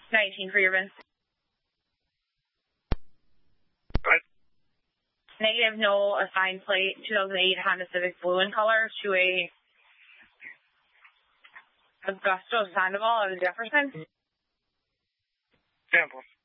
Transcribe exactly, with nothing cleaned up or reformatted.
nineteen for your Vince. Right. Negative, no assigned plate, two thousand eight Honda Civic blue in color to a Augusto Sandoval out of Jefferson. Sample.